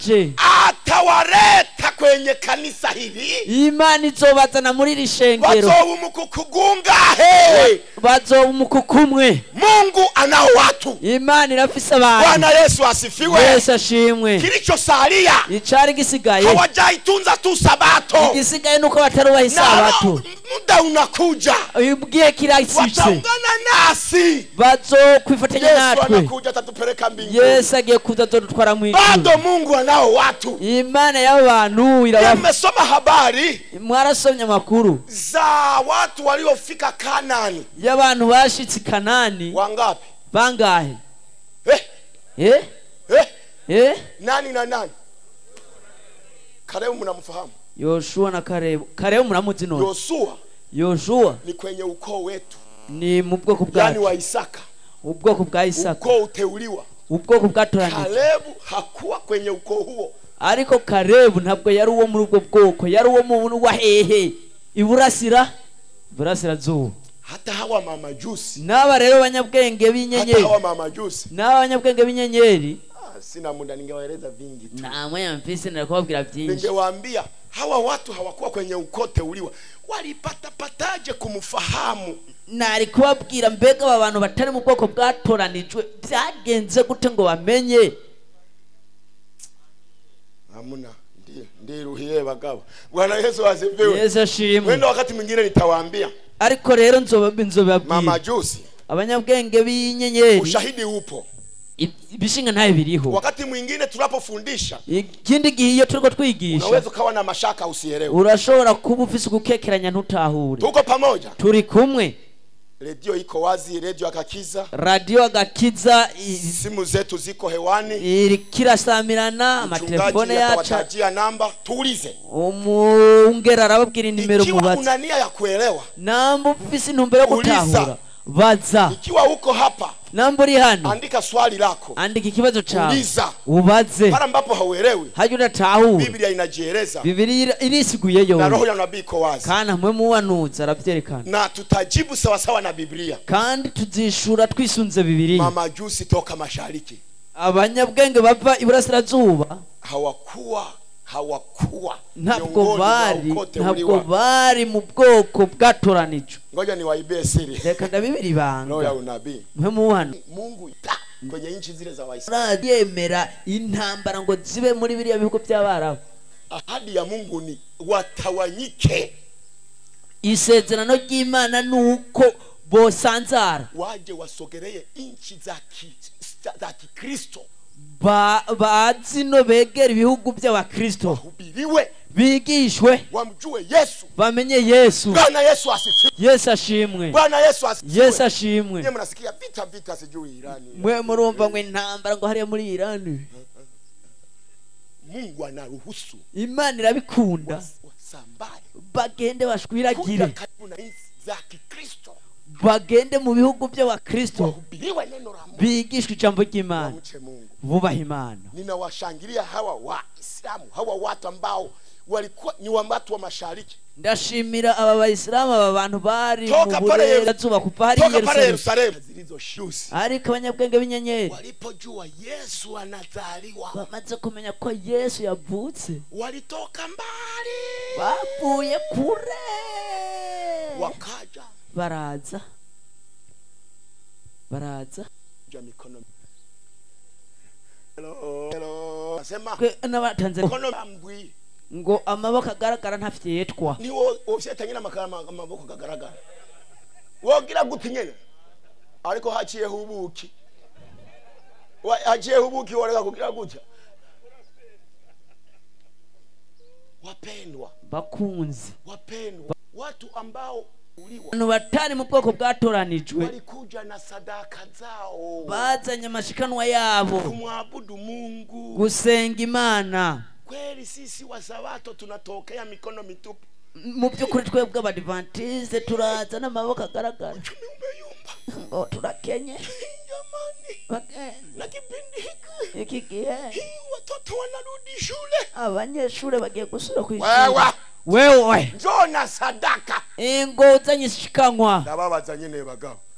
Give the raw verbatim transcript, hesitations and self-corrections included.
je atawaleta kwenye kanisa hili. Imana izobazana muri iri shengero. Bazoba umukuku gungahe? Bazoba umukuku umwe. Mungu anao watu. Imana irafise abantu. Bwana Yesu asifiwe. Yesu ashimwe. Kilichosalia icari gisigaye hawajaitunza tu sabato. Igisigaye nuko batarubaha isabato. Muda unakuja ibwiye kirasitse wataungana nasi bazokwifatanya natwe. Yesu anakuja atatupeleka mbinguni. Yesu agiye kuza atadutwara mu ijuru. Bado Mungu anao watu. Imana y'abantu irabaha. Nimesoma habari mwarasomye amakuru za watu waliofika Kanani. Y'abantu bashitse Kanani. Wangapi? Bangahe? Eh eh eh eh nani na nani? Kalebu mnamfahamu? Yoshua na Kalebu. Kalebu mnamuzi none? Yoshua. Yoshua ni kwenye ukoo wetu. Ni mu bwoko bwa yani wa Isaka. Ubwoko bwa Isaka. Ukoo uteuliwa. Ubwoko bwatoranije. Kalebu hakuwa kwenye ukoo huo. Ariko Kalebu ntabwo yari uwo muri ubwo bwoko, yari uwo mu wa hehe iburasira burasira zuba. Hata hawa mamajusi naba rero banyabwenge b'inyenyeri. Hata hawa mamajusi naba banyabwenge b'inyenyeri. Ah, sina muda ningewaeleza vingi tu. Na mwe mpise nakubabwira byinshi. Ningewaambia hawa watu hawakuwa kwenye ukoo teuliwa. Walipata pataje kumfahamu? Nari kubabwira mbega aba bantu batari mu bwoko bwatoranijwe byagenze gute ngo bamenye? Hamuna ndiye ndiye ruhiye bagabo. Bwana Yesu asifiwe. Yesu ashimwe. Wenda wakati mwingine nitawaambia. Ariko rero nzoba nzobabwira mamajusi abanyabwenge b'inyenyeri. Ushahidi upo. Ibishinga ntaye biriho. Wakati mwingine tunapofundisha ikindi gihe iyo turiko twigisha unaweza ukawa na mashaka usielewe. Urashobora kuba ufise gukekeranya ntutahure. Tuko pamoja. Turi kumwe. Radio iko wazi, radio Agakiza. Radio Agakiza, simu zetu ziko hewani. Kirasaamirana, amatelefone yacu. Tuwatajia namba, tuulize. Umungera arababwira nimero mubaza. Ikiwa una nia ya kuelewa. Namba ufise intumbero yo gutahura. Baza. Ikiwa uko hapa. Namba uri hano. Andika swali lako. Andika ikibazo chawe. Uliza. Ubaze. Para mbapo hauelewi. Haje udatahura. Biblia inajieleza. Biblia irisiguye yo. Na roho ya nabii iko wazi. Kana mwe muwanuza aravyerekana. Na tutajibu sawa sawa na Biblia. Kandi tuzishura twisunze Biblia. Mamajusi toka mashariki. Abanyabwenge bava iburasirazuba hawakuwa hawakuwa ntabwo bari ntabwo bari mu bwoko bwatoranijwe. Ngoja ni waibie siri. Reka ndabibiri banga. Roho ya unabii. Mwe muhano. Mungu ita kwenye nchi zile za Waisraeli. Yemera intambara ngo zibe muri biriya bihugu by'Abarabu. Ahadi ya Mungu ni watawanyike. Isezerano ry'Imana nuko bosanzara. Waje wasogereye inchi za ki, za Kikristo. Ba bazino begera ibihugu by'Abakristo. Wahubiriwe. Bigishwe. Wamjue Yesu. Bamenye Yesu. Bwana Yesu asifiwe. Yesu ashimwe. Bwana Yesu asifiwe. Yesu ashimwe. Nye mnasikia vita vita sijui Irani. Mwe murumva ngo intambara ngo hariya muri Irani. Mungu anaruhusu. Imana irabikunda. Wasambaye. Bagende bashwiragire. Karibu na inchi za Kikristo. Bagende mu bihugu by'Abakristo. Wahubiriwe neno la Mungu. Bigishwe ijambo ry'Imana. Vubaha Imana. Ninawashangilia hawa Waislamu, hawa watu ambao walikuwa ni watu wa mashariki. Ndashimira aba Waislamu aba bantu bari mu burerazuba kuva hari Yerusalemu zilizoshusi. Ariko abanyabwenge b'inyenyeri walipojua Yesu anazaliwa, bamaze kumenya ko Yesu yavutse, walitoka mbali, bavuye kure, wakaja baraza baraza mikono. Hello hello asema n'abatanze mikono mbwi ngo amaboko agaragara ntafite yetwa. Ni wo ofisitanye n'amakama amaboko agaragara. Wogira gutinyene ariko haciye hubuki. Wa haciye hubuki woreka kugira gutya. Wapendwa, bakunzi, wapendwa, watu ambao Abantu batari mu bwoko bwatoranijwe walikuja na sadaka zao, bazanye amashikanwa yabo kumwabudu Mungu, gusenga Imana. Kweli sisi wa Sabato tunatokea mikono mitupu. Mu by'ukuri twebwe abadventiste turaza n'amaboko agaragara. Uchumi umeyumba. Oh, turakenye. Jamani. Na kipindi hiki. Iki gihe. Watoto wanarudi shule. Abanyeshure bagiye gusura ku ishuri. Wewe. Wewe. Njoo na sadaka. Ingo zanye shikanwa. Ndababaza nyene bagabo.